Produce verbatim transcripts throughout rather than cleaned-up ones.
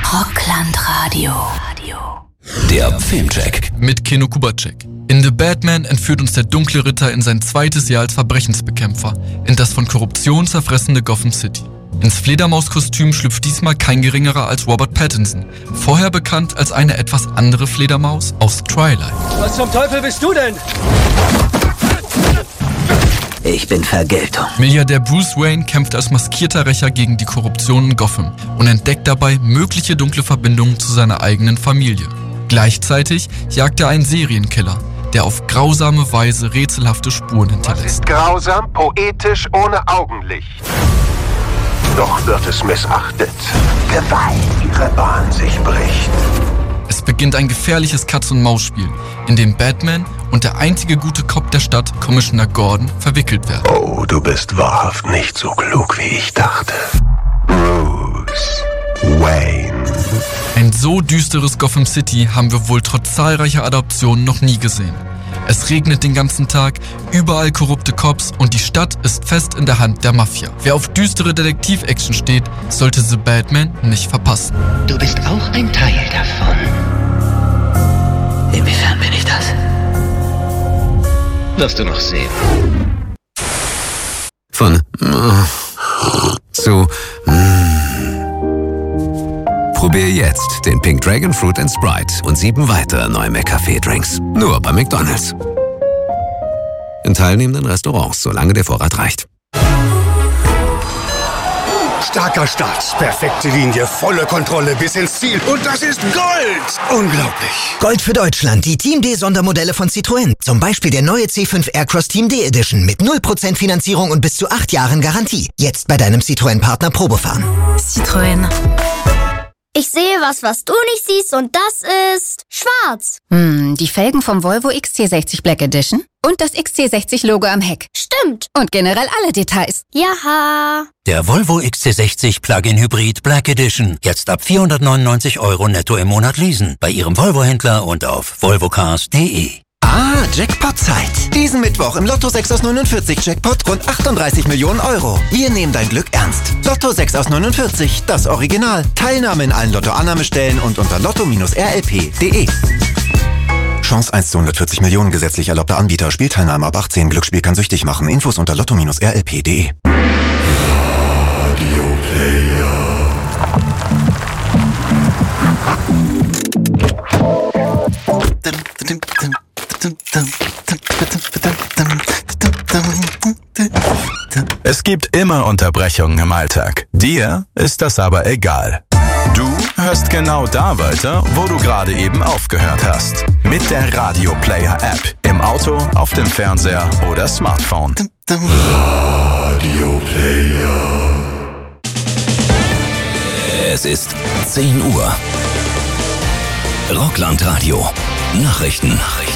Rocklandradio. Der Filmcheck mit Keno Kubacek. In The Batman entführt uns der dunkle Ritter in sein zweites Jahr als Verbrechensbekämpfer in das von Korruption zerfressene Gotham City. Ins Fledermauskostüm schlüpft diesmal kein geringerer als Robert Pattinson, vorher bekannt als eine etwas andere Fledermaus aus Twilight. Was zum Teufel bist du denn? Ich bin Vergeltung. Milliardär Bruce Wayne kämpft als maskierter Rächer gegen die Korruption in Gotham und entdeckt dabei mögliche dunkle Verbindungen zu seiner eigenen Familie. Gleichzeitig jagt er einen Serienkiller, der auf grausame Weise rätselhafte Spuren hinterlässt. Es ist grausam, poetisch, ohne Augenlicht. Doch wird es missachtet. Gewalt ihre Bahn sich bricht. Es beginnt ein gefährliches Katz-und-Maus-Spiel, in dem Batman und der einzige gute Cop der Stadt, Commissioner Gordon, verwickelt werden. Oh, du bist wahrhaft nicht so klug, wie ich dachte. Bruce Wayne. Ein so düsteres Gotham City haben wir wohl trotz zahlreicher Adaptionen noch nie gesehen. Es regnet den ganzen Tag, überall korrupte Cops und die Stadt ist fest in der Hand der Mafia. Wer auf düstere Detektiv-Action steht, sollte The Batman nicht verpassen. Du bist auch ein Teil davon. Inwiefern bin ich das? Wirst du noch sehen. Von äh, zu äh. Probier jetzt den Pink Dragon Fruit and Sprite und sieben weitere neue McCafé-Drinks. Nur bei McDonald's. In teilnehmenden Restaurants, solange der Vorrat reicht. Starker Start, perfekte Linie, volle Kontrolle bis ins Ziel. Und das ist Gold! Unglaublich. Gold für Deutschland, die Team D Sondermodelle von Citroën. Zum Beispiel der neue C fünf Aircross Team D Edition mit null Prozent Finanzierung und bis zu acht Jahren Garantie. Jetzt bei deinem Citroën-Partner Probefahren. Citroën. Ich sehe was, was du nicht siehst, und das ist schwarz. Hm, die Felgen vom Volvo X C sechzig Black Edition und das X C sechzig Logo am Heck. Stimmt. Und generell alle Details. Jaha. Der Volvo X C sechzig Plug-in Hybrid Black Edition. Jetzt ab vierhundertneunundneunzig Euro netto im Monat leasen. Bei Ihrem Volvo-Händler und auf volvocars punkt de. Ah, Jackpot-Zeit. Diesen Mittwoch im Lotto sechs aus neunundvierzig Jackpot rund achtunddreißig Millionen Euro. Wir nehmen dein Glück ernst. Lotto sechs aus neunundvierzig, das Original. Teilnahme in allen Lotto-Annahmestellen und unter lotto R L P punkt de. Chance eins zu hundertvierzig Millionen, gesetzlich erlaubter Anbieter. Spielteilnahme ab achtzehn. Glücksspiel kann süchtig machen. Infos unter lotto R L P punkt de. Radio Player. Es gibt immer Unterbrechungen im Alltag. Dir ist das aber egal. Du hörst genau da weiter, wo du gerade eben aufgehört hast. Mit der Radio Player App. Im Auto, auf dem Fernseher oder Smartphone. Radio Player. Es ist zehn Uhr. Rocklandradio. Nachrichten. Nachrichten.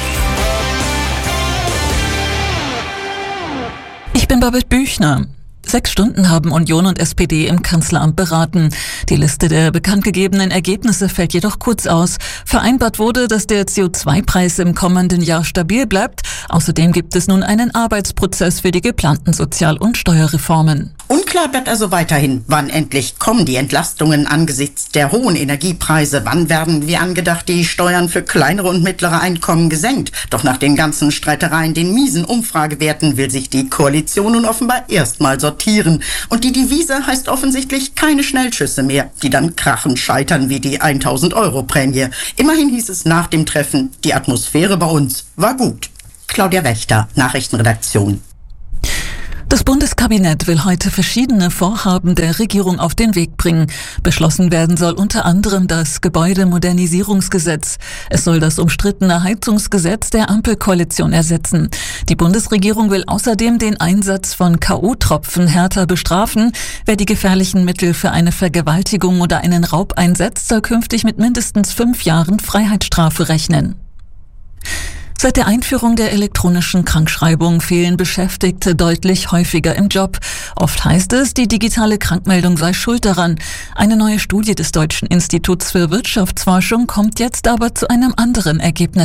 Ich bin Babette Büchner. Sechs Stunden haben Union und S P D im Kanzleramt beraten. Die Liste der bekanntgegebenen Ergebnisse fällt jedoch kurz aus. Vereinbart wurde, dass der C O zwei Preis im kommenden Jahr stabil bleibt. Außerdem gibt es nun einen Arbeitsprozess für die geplanten Sozial- und Steuerreformen. Unklar bleibt also weiterhin, wann endlich kommen die Entlastungen angesichts der hohen Energiepreise. Wann werden, wie angedacht, die Steuern für kleinere und mittlere Einkommen gesenkt? Doch nach den ganzen Streitereien, den miesen Umfragewerten, will sich die Koalition nun offenbar erstmal sortieren. Und die Devise heißt offensichtlich keine Schnellschüsse mehr, die dann krachend scheitern wie die tausend Euro Prämie. Immerhin hieß es nach dem Treffen, die Atmosphäre bei uns war gut. Claudia Wächter, Nachrichtenredaktion. Das Bundeskabinett will heute verschiedene Vorhaben der Regierung auf den Weg bringen. Beschlossen werden soll unter anderem das Gebäudemodernisierungsgesetz. Es soll das umstrittene Heizungsgesetz der Ampelkoalition ersetzen. Die Bundesregierung will außerdem den Einsatz von K O-Tropfen härter bestrafen. Wer die gefährlichen Mittel für eine Vergewaltigung oder einen Raub einsetzt, soll künftig mit mindestens fünf Jahren Freiheitsstrafe rechnen. Seit der Einführung der elektronischen Krankschreibung fehlen Beschäftigte deutlich häufiger im Job. Oft heißt es, die digitale Krankmeldung sei schuld daran. Eine neue Studie des Deutschen Instituts für Wirtschaftsforschung kommt jetzt aber zu einem anderen Ergebnis.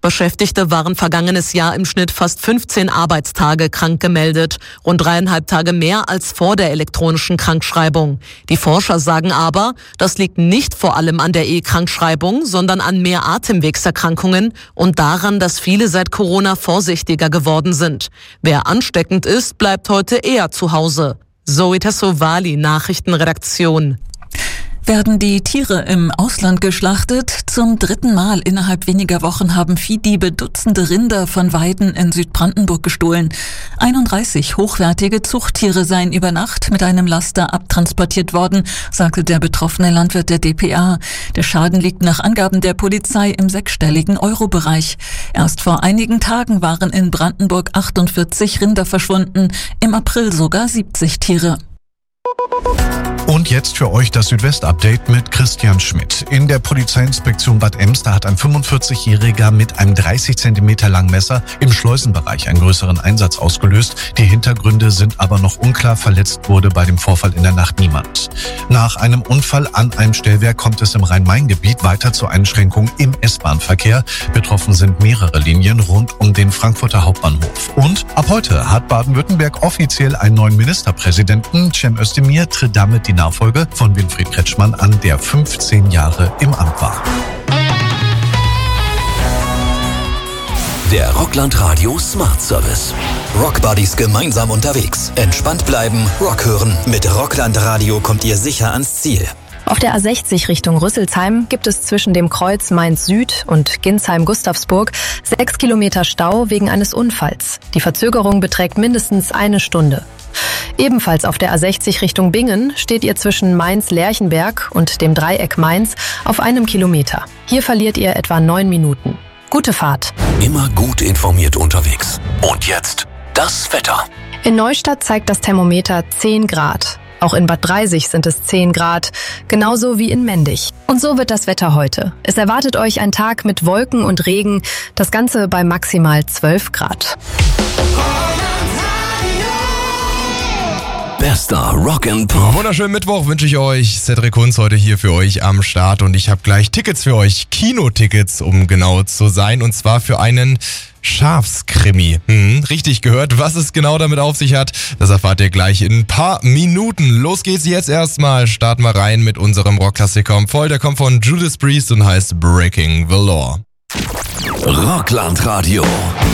Beschäftigte waren vergangenes Jahr im Schnitt fast fünfzehn Arbeitstage krank gemeldet, rund dreieinhalb Tage mehr als vor der elektronischen Krankschreibung. Die Forscher sagen aber, das liegt nicht vor allem an der E-Krankschreibung, sondern an mehr Atemwegserkrankungen und daran, dass viele seit Corona vorsichtiger geworden sind. Wer ansteckend ist, bleibt heute eher zu Hause. Zoe Tassovali, Nachrichtenredaktion. Werden die Tiere im Ausland geschlachtet? Zum dritten Mal innerhalb weniger Wochen haben Viehdiebe Dutzende Rinder von Weiden in Südbrandenburg gestohlen. einunddreißig hochwertige Zuchttiere seien über Nacht mit einem Laster abtransportiert worden, sagte der betroffene Landwirt der D P A. Der Schaden liegt nach Angaben der Polizei im sechsstelligen Euro-Bereich. Erst vor einigen Tagen waren in Brandenburg achtundvierzig Rinder verschwunden, im April sogar siebzig Tiere. Und jetzt für euch das Südwest-Update mit Christian Schmidt. In der Polizeiinspektion Bad Emster hat ein fünfundvierzigjähriger mit einem dreißig Zentimeter langen Messer im Schleusenbereich einen größeren Einsatz ausgelöst. Die Hintergründe sind aber noch unklar. Verletzt wurde bei dem Vorfall in der Nacht niemand. Nach einem Unfall an einem Stellwerk kommt es im Rhein-Main-Gebiet weiter zur Einschränkung im S-Bahn-Verkehr. Betroffen sind mehrere Linien rund um den Frankfurter Hauptbahnhof. Und ab heute hat Baden-Württemberg offiziell einen neuen Ministerpräsidenten. Cem Özdemir tritt damit die Nachfolge von Winfried Kretschmann an, der fünfzehn Jahre im Amt war. Der Rockland Radio Smart Service. Rockbuddies gemeinsam unterwegs. Entspannt bleiben, Rock hören. Mit Rockland Radio kommt ihr sicher ans Ziel. Auf der A sechzig Richtung Rüsselsheim gibt es zwischen dem Kreuz Mainz-Süd und Ginsheim-Gustavsburg sechs Kilometer Stau wegen eines Unfalls. Die Verzögerung beträgt mindestens eine Stunde. Ebenfalls auf der A sechzig Richtung Bingen steht ihr zwischen Mainz-Lerchenberg und dem Dreieck Mainz auf einem Kilometer. Hier verliert ihr etwa neun Minuten. Gute Fahrt. Immer gut informiert unterwegs. Und jetzt das Wetter. In Neustadt zeigt das Thermometer zehn Grad. Auch in Bad Dreisig sind es zehn Grad, genauso wie in Mendig. Und so wird das Wetter heute. Es erwartet euch ein Tag mit Wolken und Regen, das Ganze bei maximal zwölf Grad. Bester Rock'n'Pop. Wunderschönen Mittwoch wünsche ich euch. Cedric Kunz heute hier für euch am Start und ich habe gleich Tickets für euch. Kinotickets, um genau zu sein, und zwar für einen Schafskrimi. Hm, richtig gehört. Was es genau damit auf sich hat, das erfahrt ihr gleich in ein paar Minuten. Los geht's jetzt erstmal. Starten wir rein mit unserem Rockklassiker voll. Der kommt von Judas Priest und heißt Breaking the Law. Rockland Radio.